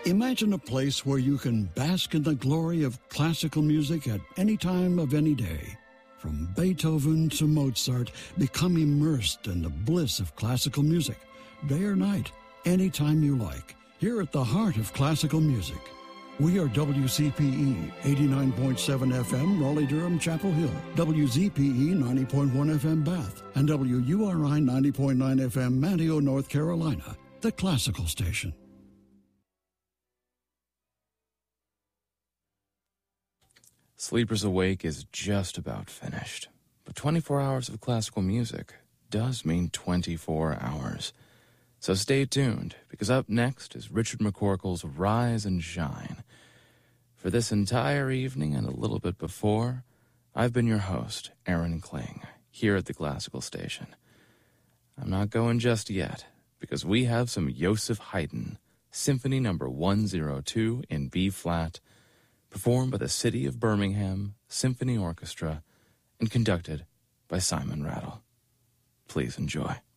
Imagine a place where you can bask in the glory of classical music at any time of any day. From Beethoven to Mozart, become immersed in the bliss of classical music, day or night, anytime you like, here at the heart of classical music. We are WCPE 89.7 FM, Raleigh-Durham, Chapel Hill, WZPE 90.1 FM, Bath, and WURI 90.9 FM, Manteo, North Carolina, the classical station. Sleepers Awake is just about finished, but 24 hours of classical music does mean 24 hours. So stay tuned, because up next is Richard McCorkle's Rise and Shine. For this entire evening and a little bit before, I've been your host, Aaron Kling, here at the Classical Station. I'm not going just yet, because we have some Joseph Haydn, Symphony No. 102 in B-flat, performed by the City of Birmingham Symphony Orchestra and conducted by Simon Rattle. Please enjoy.